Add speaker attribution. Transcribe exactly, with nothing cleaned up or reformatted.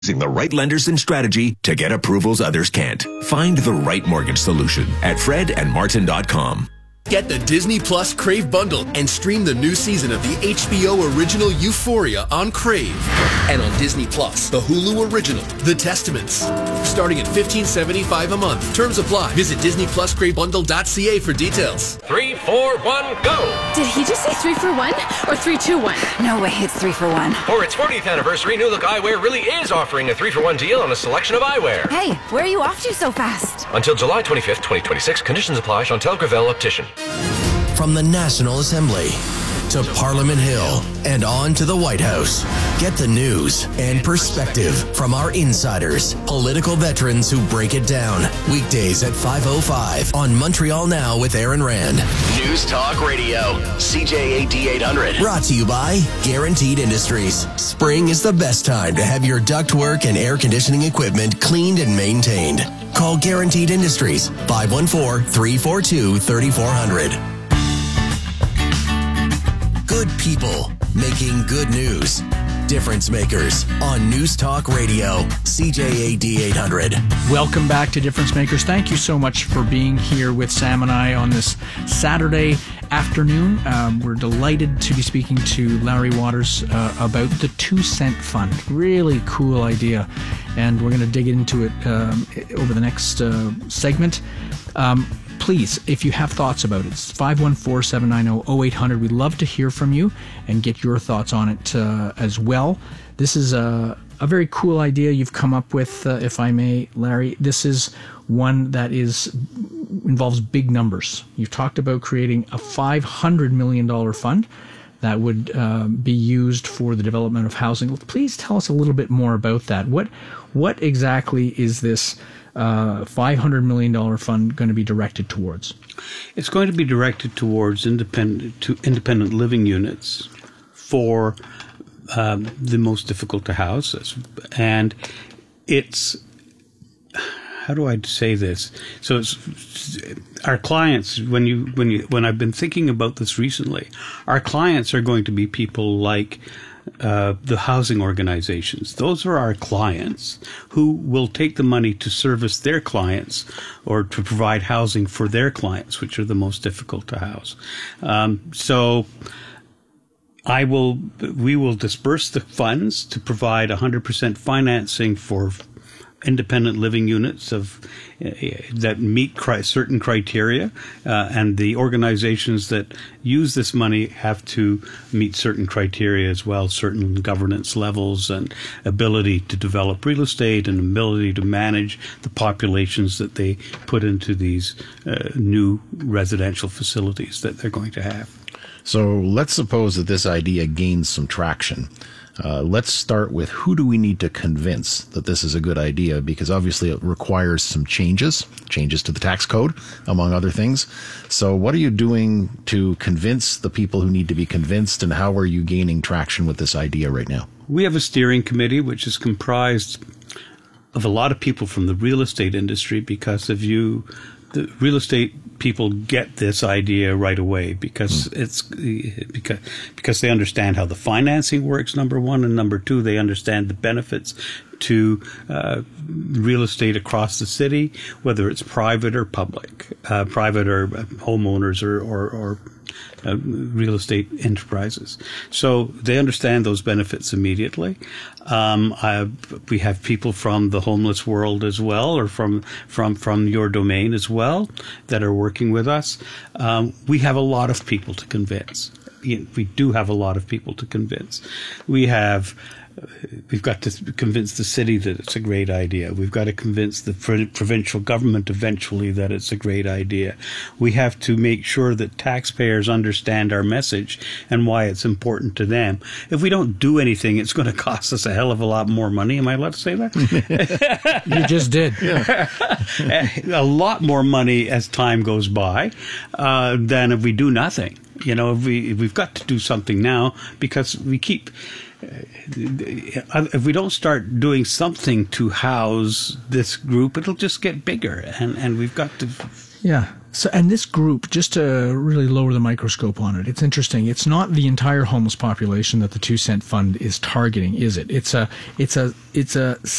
Speaker 1: Using the right lenders and strategy to get approvals others can't. Find the right mortgage solution at fred and martin dot com.
Speaker 2: Get the Disney Plus Crave bundle and stream the new season of the H B O original Euphoria on Crave. And on Disney Plus, the Hulu original, The Testaments. Starting at fifteen seventy-five a month. Terms apply. Visit disney plus crave bundle dot c a for details.
Speaker 3: Three, four, one, go!
Speaker 4: Did he just say three for one or three, two, one?
Speaker 5: No way, it's three for one.
Speaker 3: For its fortieth anniversary, New Look Eyewear really is offering a three for one deal on a selection of eyewear.
Speaker 5: Hey, where are you off to so fast?
Speaker 3: Until July twenty-fifth, twenty twenty-six. Conditions apply. Chantel Gravel, Optician.
Speaker 6: From the National Assembly to Parliament Hill and on to the White House. Get the news and perspective from our insiders, political veterans who break it down. Weekdays at five oh five on Montreal Now with Aaron Rand.
Speaker 7: News Talk Radio, C J A D eight hundred.
Speaker 6: Brought to you by Guaranteed Industries. Spring is the best time to have your ductwork and air conditioning equipment cleaned and maintained. Call Guaranteed Industries, five one four, three four two, three four zero zero. Good people making good news. Difference Makers on News Talk Radio, C J A D eight hundred.
Speaker 8: Welcome back to Difference Makers. Thank you so much for being here with Sam and I on this Saturday afternoon. Um, we're delighted to be speaking to Larry Waters uh, about the Two Cent Fund. Really cool idea, and we're going to dig into it um, over the next uh, segment. Um, Please, if you have thoughts about it, it's five one four, seven nine zero, zero eight hundred. We'd love to hear from you and get your thoughts on it uh, as well. This is a, a very cool idea you've come up with, uh, if I may, Larry. This is one that is involves big numbers. You've talked about creating a five hundred million dollars fund that would uh, be used for the development of housing. Please tell us a little bit more about that. What, what exactly is this Uh, five hundred million dollars fund going to be directed towards?
Speaker 9: It's going to be directed towards independent to independent living units for um, the most difficult to house. And it's, how do I say this? So it's our clients, when you when you when I've been thinking about this recently, our clients are going to be people like Uh, the housing organizations. Those are our clients who will take the money to service their clients or to provide housing for their clients, which are the most difficult to house. Um, so I will, we will disperse the funds to provide one hundred percent financing for independent living units of uh, that meet cri- certain criteria, uh, and the organizations that use this money have to meet certain criteria as well, certain governance levels and ability to develop real estate and ability to manage the populations that they put into these uh, new residential facilities that they're going to have.
Speaker 10: So let's suppose that this idea gains some traction. Uh, let's start with, who do we need to convince that this is a good idea? Because obviously it requires some changes, changes to the tax code, among other things. So what are you doing to convince the people who need to be convinced, and how are you gaining traction with this idea right now?
Speaker 9: We have a steering committee which is comprised of a lot of people from the real estate industry, because if you the real estate people get this idea right away, because mm. it's because because they understand how the financing works, number one, and number two, they understand the benefits to uh, real estate across the city, whether it's private or public, uh, private or homeowners or or, or uh, real estate enterprises. So they understand those benefits immediately. Um, I, we have people from the homeless world as well, or from from from your domain as well, that are working with us. Um, we have a lot of people to convince. We do have a lot of people to convince. We have. We've got to convince the city that it's a great idea. We've got to convince the provincial government eventually that it's a great idea. We have to make sure that taxpayers understand our message and why it's important to them. If we don't do anything, it's going to cost us a hell of a lot more money. Am I allowed to say that?
Speaker 8: You just did.
Speaker 9: Yeah. A lot more money as time goes by uh, than if we do nothing. You know, if we, if we've got to do something now, because we keep... If we don't start doing something to house this group, it'll just get bigger, and, and we've got to...
Speaker 8: Yeah, So, and this group, just to really lower the microscope on it, it's interesting. It's not the entire homeless population that the two cent fund is targeting, is it? It's a, it's a, it's a